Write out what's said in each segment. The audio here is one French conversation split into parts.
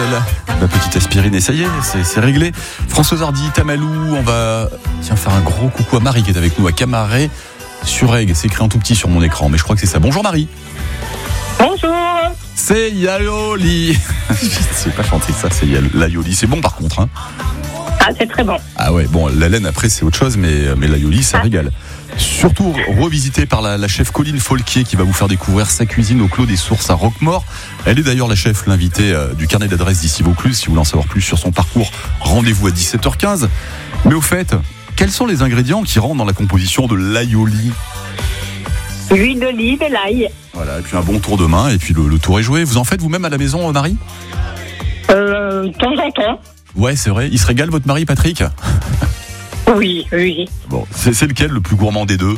Noël. La petite aspirine et ça y est, c'est réglé. Françoise Hardy, Tamalou, on va faire un gros coucou à Marie qui est avec nous à Camaret sur Aigle. C'est écrit en tout petit sur mon écran, mais je crois que c'est ça. Bonjour Marie. Bonjour. C'est Yayoli. Je sais pas chanter ça, c'est Yayoli. C'est bon par contre, hein. Ah, c'est très bon. Ah ouais, bon, la laine après c'est autre chose, mais l'Aioli ça régale. Surtout revisité par la chef Colline Folquier qui va vous faire découvrir sa cuisine au Clos des Sources à Roquemaure. Elle est d'ailleurs la chef, l'invitée du carnet d'adresses d'ici Vaucluse. Si vous voulez en savoir plus sur son parcours, rendez-vous à 17h15. Mais au fait, quels sont les ingrédients qui rentrent dans la composition de l'Aioli ? Huile d'olive et l'ail. Voilà, et puis un bon tour de main, et puis le tour est joué. Vous en faites vous-même à la maison, Marie ? De temps en temps. Ouais, c'est vrai. Il se régale, votre mari, Patrick ? Oui. Bon, c'est lequel le plus gourmand des deux ?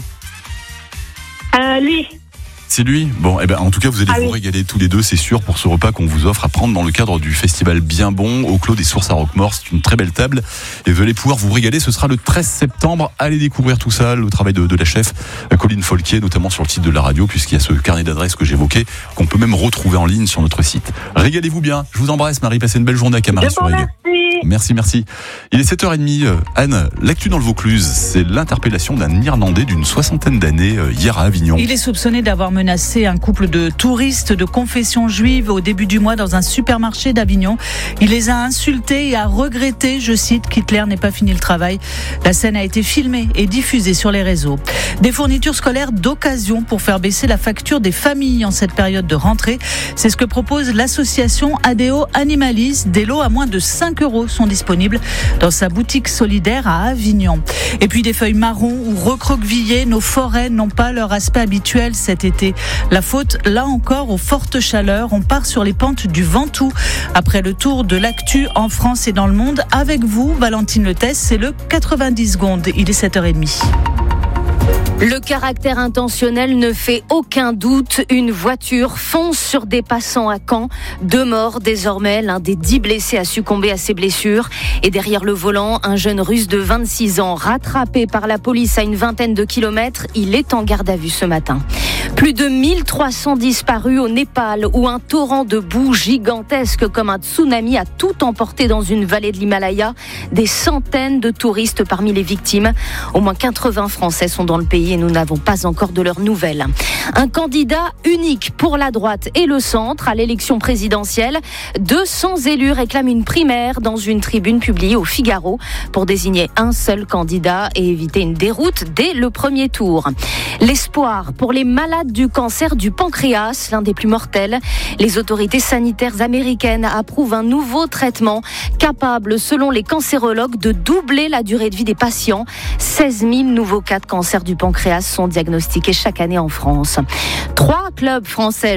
Lui. C'est lui ? Bon, en tout cas, vous allez vous régaler tous les deux, c'est sûr, pour ce repas qu'on vous offre à prendre dans le cadre du festival Bien Bon au Clos des Sources à Roquemaure. C'est une très belle table et vous allez pouvoir vous régaler. Ce sera le 13 septembre. Allez découvrir tout ça, le travail de la chef Colline Folquier, notamment sur le site de la radio, puisqu'il y a ce carnet d'adresses que j'évoquais, qu'on peut même retrouver en ligne sur notre site. Régalez-vous bien. Je vous embrasse, Marie. Passez une belle journée à Camaret sur Aigle. Merci. Il est 7h30. Anne, l'actu dans le Vaucluse, c'est l'interpellation d'un Irlandais d'une 60aine d'années hier à Avignon. Il est soupçonné d'avoir menacé un couple de touristes de confession juive au début du mois dans un supermarché d'Avignon. Il les a insultés et a regretté, je cite, qu'Hitler n'ait pas fini le travail. La scène a été filmée et diffusée sur les réseaux. Des fournitures scolaires d'occasion pour faire baisser la facture des familles en cette période de rentrée. C'est ce que propose l'association Adeo Animalis. Des lots à moins de 5 € sont disponibles dans sa boutique solidaire à Avignon. Et puis des feuilles marron ou recroquevillées, nos forêts n'ont pas leur aspect habituel cet été. La faute, là encore, aux fortes chaleurs. On part sur les pentes du Ventoux. Après le tour de l'actu en France et dans le monde, avec vous, Valentine Letès, c'est le 90 secondes. Il est 7h30. Le caractère intentionnel ne fait aucun doute. Une voiture fonce sur des passants à Caen. 2 morts désormais. L'un des 10 blessés a succombé à ses blessures. Et derrière le volant, un jeune russe de 26 ans, rattrapé par la police à une vingtaine de kilomètres. Il est en garde à vue ce matin. Plus de 1300 disparus au Népal, où un torrent de boue gigantesque comme un tsunami a tout emporté dans une vallée de l'Himalaya. Des centaines de touristes parmi les victimes. Au moins 80 Français sont dans le pays et nous n'avons pas encore de leurs nouvelles. Un candidat unique pour la droite et le centre à l'élection présidentielle. 200 élus réclament une primaire dans une tribune publiée au Figaro pour désigner un seul candidat et éviter une déroute dès le premier tour. L'espoir pour les malades du cancer du pancréas, l'un des plus mortels. Les autorités sanitaires américaines approuvent un nouveau traitement capable, selon les cancérologues, de doubler la durée de vie des patients. 16 000 nouveaux cas de cancer du pancréas sont diagnostiqués chaque année en France. 3 clubs français